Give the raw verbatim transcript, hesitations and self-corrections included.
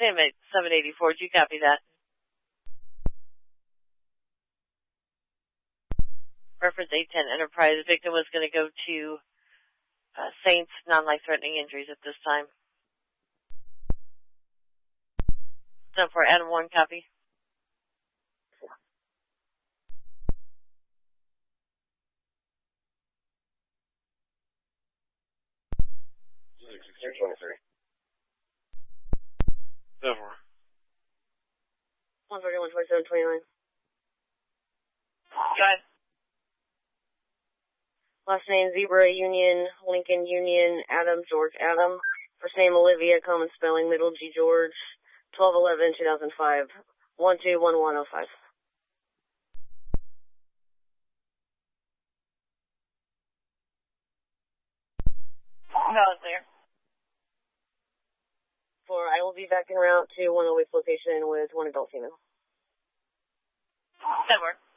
Sam at seven eighty-four, do you copy that? Reference eight ten Enterprise. The victim was going to go to uh, Saints, non-life-threatening injuries at this time. Done for Adam one, copy. sixty-three twenty-three. Done for. one thirty-one twenty-seven twenty-nine. Go ahead. Last name, Zebra Union, Lincoln Union, Adam, George Adam. First name, Olivia, common spelling, middle G George, twelve eleven two thousand five, one two one one oh five. Valid clear. For I will be back en route to one oh eight's location with one adult female. That works.